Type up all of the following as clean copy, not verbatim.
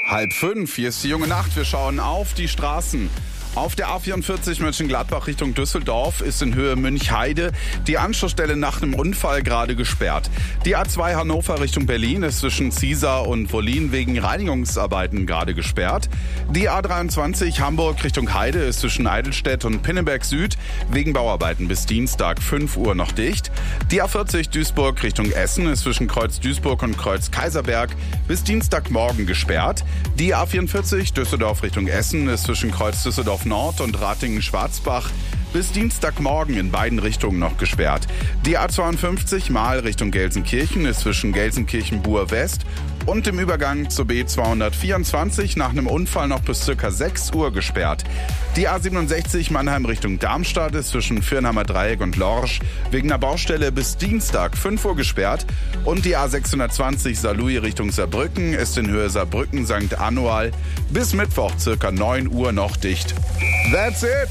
4:30, hier ist die junge Nacht. Wir schauen auf die Straßen. Auf der A44 Mönchengladbach Richtung Düsseldorf ist in Höhe Münchheide die Anschlussstelle nach einem Unfall gerade gesperrt. Die A2 Hannover Richtung Berlin ist zwischen Ziesar und Wollin wegen Reinigungsarbeiten gerade gesperrt. Die A23 Hamburg Richtung Heide ist zwischen Eidelstedt und Pinneberg Süd wegen Bauarbeiten bis Dienstag 5 Uhr noch dicht. Die A40 Duisburg Richtung Essen ist zwischen Kreuz Duisburg und Kreuz Kaiserberg bis Dienstagmorgen gesperrt. Die A44 Düsseldorf Richtung Essen ist zwischen Kreuz Düsseldorf Nord und Ratingen-Schwarzbach bis Dienstagmorgen in beiden Richtungen noch gesperrt. Die A52 Mahl Richtung Gelsenkirchen ist zwischen Gelsenkirchen-Buhr-West und dem Übergang zur B224 nach einem Unfall noch bis ca. 6 Uhr gesperrt. Die A67 Mannheim Richtung Darmstadt ist zwischen Firnheimer Dreieck und Lorsch wegen einer Baustelle bis Dienstag 5 Uhr gesperrt. Und die A620 Saarlouis Richtung Saarbrücken ist in Höhe Saarbrücken-St. Anual bis Mittwoch ca. 9 Uhr noch dicht. That's it!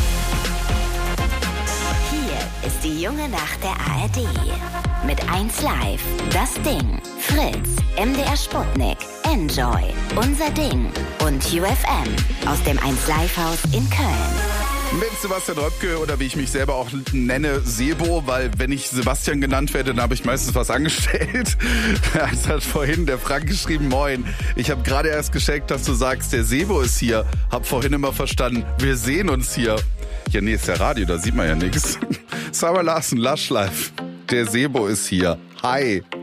Hier ist die junge Nacht der ARD. Mit 1 Live, das Ding, Fritz, MDR Sputnik, Enjoy, Unser Ding und UFM aus dem 1 Live Haus in Köln. Mit Sebastian Röpke oder wie ich mich selber auch nenne, Sebo, weil wenn ich Sebastian genannt werde, dann habe ich meistens was angestellt. Es hat vorhin der Frank geschrieben, moin, ich habe gerade erst gecheckt, dass du sagst, der Sebo ist hier. Hab vorhin immer verstanden, wir sehen uns hier. Ja, nee, ist ja Radio, da sieht man ja nichts. Sarah Larsen, Lush Life. Der Sebo ist hier. Hi.